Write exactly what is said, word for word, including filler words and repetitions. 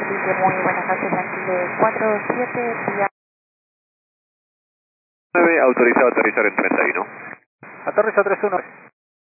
Dice muy buenas noches, aquí de cuatro siete, vía nueve, autorizado a aterrizar en treinta y uno. Aterriza tres uno.